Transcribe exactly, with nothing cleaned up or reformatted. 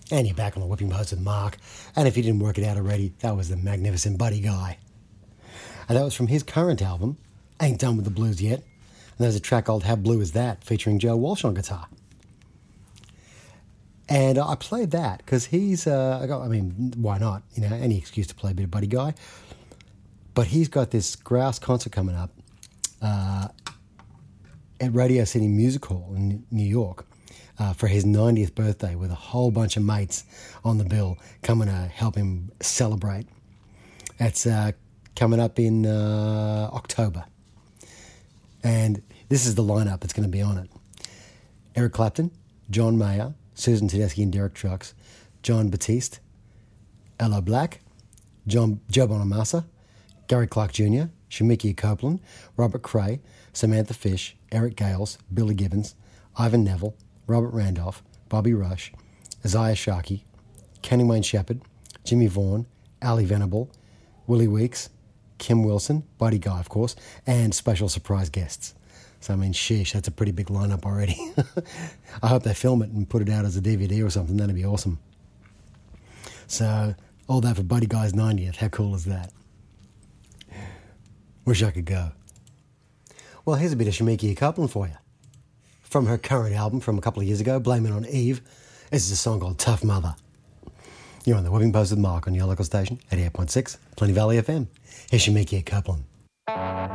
And you're back on the Whipping Post with Mark. And if you didn't work it out already, that was the magnificent Buddy Guy. And that was from his current album, Ain't Done With The Blues Yet. And there's a track called How Blue Is That, featuring Joe Walsh on guitar. And I played that because he's, uh, I got- I mean, why not? You know, any excuse to play a bit of Buddy Guy. But he's got this Grouse concert coming up uh, at Radio City Music Hall in New York uh, for his ninetieth birthday, with a whole bunch of mates on the bill coming to help him celebrate. It's uh, coming up in uh, October. And this is the lineup that's going to be on it. Eric Clapton, John Mayer, Susan Tedeschi and Derek Trucks, John Batiste, Aloe Black, John, Joe Bonamassa, Gary Clark Junior, Shamikia Copeland, Robert Cray, Samantha Fish, Eric Gales, Billy Gibbons, Ivan Neville, Robert Randolph, Bobby Rush, Isaiah Sharkey, Kenny Wayne Shepherd, Jimmy Vaughan, Ali Venable, Willie Weeks, Kim Wilson, Buddy Guy, of course, and special surprise guests. So, I mean, sheesh, that's a pretty big lineup already. I hope they film it and put it out as a D V D or something. That'd be awesome. So, all that for Buddy Guy's ninetieth. How cool is that? Wish I could go. Well, here's a bit of Shamikia Copeland for you. From her current album from a couple of years ago, Blame It On Eve, this is a song called Tough Mother. You're on the Whipping Post with Mark on your local station, eighty-eight point six, Plenty Valley F M. Here's Shamikia Copeland.